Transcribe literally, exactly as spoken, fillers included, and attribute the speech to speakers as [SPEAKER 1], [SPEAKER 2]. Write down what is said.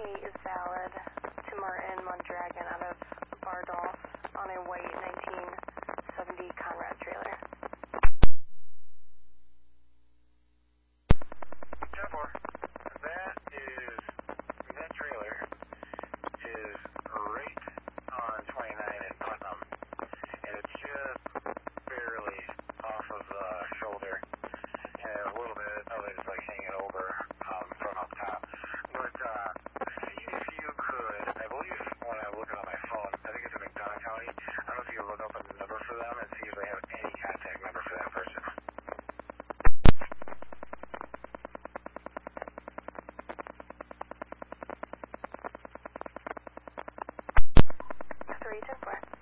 [SPEAKER 1] twenty-eight is valid to Martin Mondragon out of Bardolph on a white nineteen seventy Conrad trailer.
[SPEAKER 2] ten four. That is, that trailer is right on twenty-nine in Putnam, and it's just barely off of the shoulder, and a little bit of it's like hanging over um, from up top. But uh, see if you could, I believe when I'm looking on my phone, I think it's in McDonough County, I don't know if you can look up a number for them and see if they have any contact number for that person.
[SPEAKER 1] three ten four.